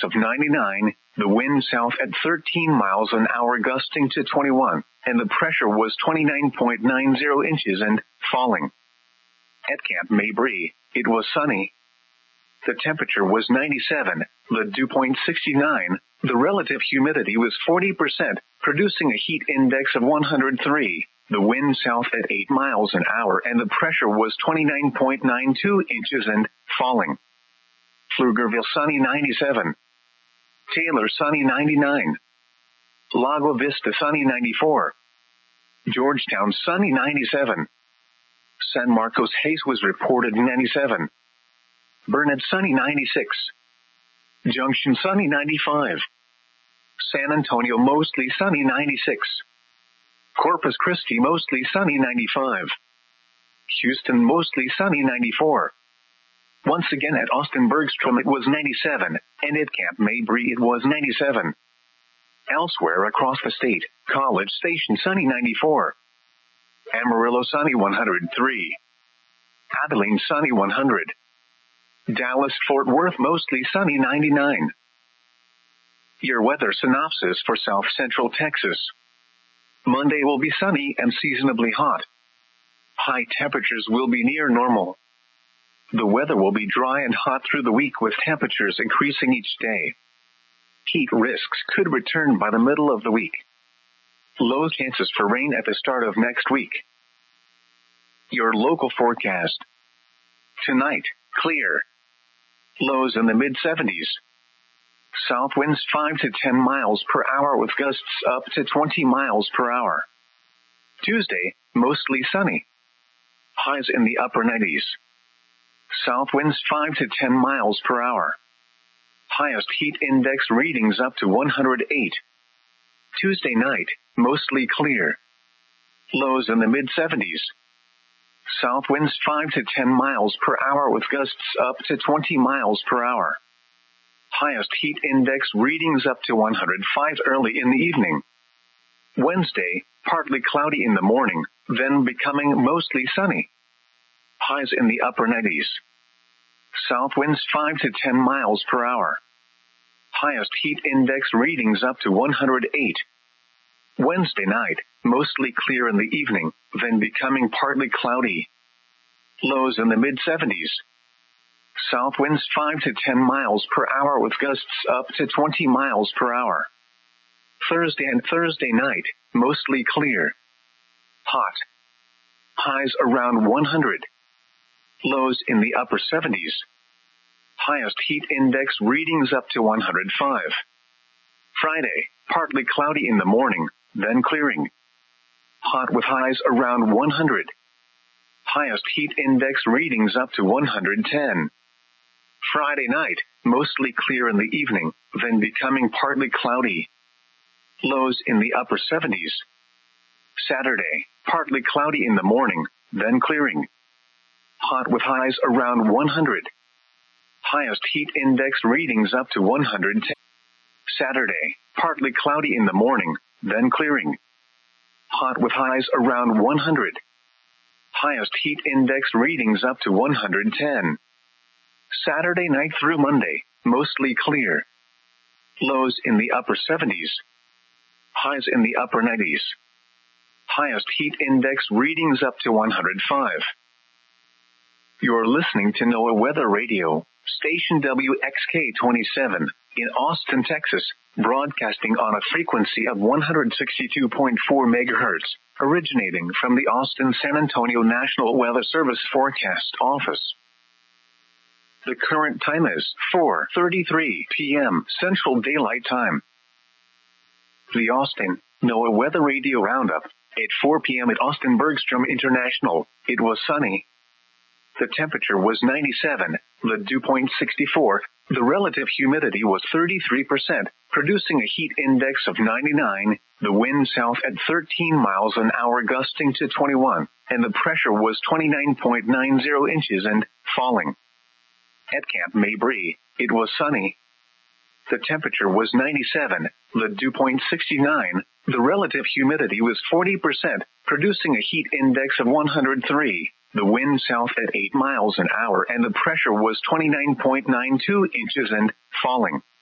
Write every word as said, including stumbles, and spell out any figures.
of ninety-nine, the wind south at thirteen miles an hour gusting to twenty-one, and the pressure was twenty-nine point nine zero inches and falling. At Camp Mabry, it was sunny. The temperature was ninety-seven, the dew point sixty-nine, the relative humidity was forty percent, producing a heat index of one hundred three, the wind south at eight miles an hour and the pressure was twenty-nine point nine two inches and falling. Pflugerville sunny ninety-seven. Taylor sunny ninety-nine. Lago Vista sunny ninety-four. Georgetown sunny ninety-seven. San Marcos Hayes was reported ninety-seven. Burnett sunny ninety-six. Junction sunny ninety-five. San Antonio mostly sunny ninety-six. Corpus Christi mostly sunny ninety-five. Houston mostly sunny ninety-four. Once again at Austin Bergstrom it was ninety-seven, and at Camp Mabry it was ninety-seven. Elsewhere across the state, College Station sunny ninety-four. Amarillo sunny one hundred three. Abilene sunny one hundred. Dallas Fort Worth mostly sunny ninety-nine. Your weather synopsis for South Central Texas. Monday will be sunny and seasonably hot. High temperatures will be near normal. The weather will be dry and hot through the week with temperatures increasing each day. Heat risks could return by the middle of the week. Low chances for rain at the start of next week. Your local forecast. Tonight, clear. Lows in the mid seventies. South winds five to ten miles per hour with gusts up to twenty miles per hour. Tuesday, mostly sunny. Highs in the upper nineties. South winds five to ten miles per hour. Highest heat index readings up to one hundred eight. Tuesday night, mostly clear. Lows in the mid seventies. South winds five to ten miles per hour with gusts up to twenty miles per hour. Highest heat index readings up to one hundred five early in the evening. Wednesday, partly cloudy in the morning, then becoming mostly sunny. Highs in the upper nineties. South winds five to ten miles per hour. Highest heat index readings up to one hundred eight. Wednesday night, mostly clear in the evening, then becoming partly cloudy. Lows in the mid seventies. South winds five to ten miles per hour with gusts up to twenty miles per hour. Thursday and Thursday night, mostly clear. Hot. Highs around one hundred. Lows in the upper seventies. Highest heat index readings up to one hundred five. Friday, partly cloudy in the morning, then clearing. Hot with highs around one hundred. Highest heat index readings up to one hundred ten. Friday night, mostly clear in the evening, then becoming partly cloudy. Lows in the upper seventies. Saturday, partly cloudy in the morning, then clearing. Hot with highs around one hundred. Highest heat index readings up to one hundred ten. Saturday, partly cloudy in the morning, then clearing. Hot with highs around one hundred. Highest heat index readings up to one hundred ten. Saturday night through Monday, mostly clear. Lows in the upper seventies. Highs in the upper nineties. Highest heat index readings up to one hundred five. You're listening to NOAA Weather Radio, station W X K twenty-seven, in Austin, Texas, broadcasting on a frequency of one hundred sixty-two point four megahertz, originating from the Austin-San Antonio National Weather Service Forecast Office. The current time is four thirty-three p.m. Central Daylight Time. The Austin NOAA Weather Radio Roundup. At four p.m. at Austin Bergstrom International, it was sunny. The temperature was ninety-seven, the dew point sixty-four, the relative humidity was thirty-three percent, producing a heat index of ninety-nine, the wind south at thirteen miles an hour gusting to twenty-one, and the pressure was twenty-nine point nine zero inches and falling. At Camp Mabry, it was sunny. The temperature was ninety-seven, the dew point sixty-nine, the relative humidity was forty percent, producing a heat index of one hundred three, the wind south at eight miles an hour and the pressure was twenty-nine point nine two inches and falling.